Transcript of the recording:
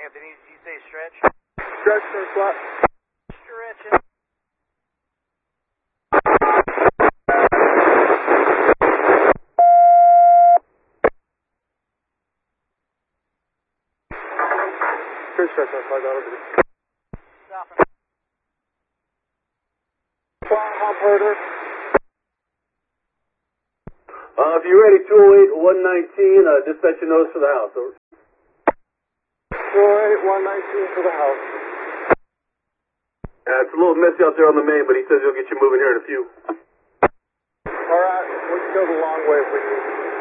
up. Did you say stretch? Stretch, turn flat. Stretching. Turn stretch, turn flat, over to you. Stopping. Operator. If you're ready, 208-119, dispatch your notice for the house. Over. 208-119 for the house. It's a little messy out there on the main, but he says he'll get you moving here in a few. Alright, we can go the long way if we need.